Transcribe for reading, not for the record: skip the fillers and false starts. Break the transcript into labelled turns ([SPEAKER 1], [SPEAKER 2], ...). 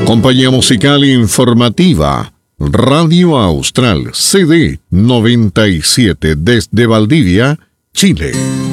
[SPEAKER 1] Compañía musical informativa, Radio Austral, CD 97, desde Valdivia, Chile.